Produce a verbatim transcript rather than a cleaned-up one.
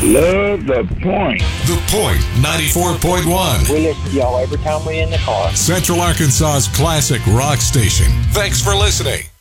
Love the point. The Point ninety-four point one. We listen to y'all every time we're in the car. Central Arkansas's classic rock station. Thanks for listening.